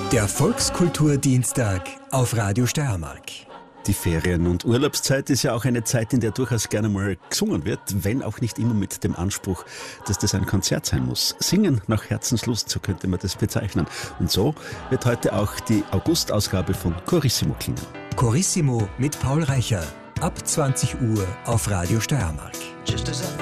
Der Volkskulturdienstag auf Radio Steiermark. Die Ferien- und Urlaubszeit ist ja auch eine Zeit, in der durchaus gerne mal gesungen wird, wenn auch nicht immer mit dem Anspruch, dass das ein Konzert sein muss. Singen nach Herzenslust, so könnte man das bezeichnen. Und so wird heute auch die August-Ausgabe von Chorissimo klingen. Chorissimo mit Paul Reicher. Ab 20 Uhr auf Radio Steiermark.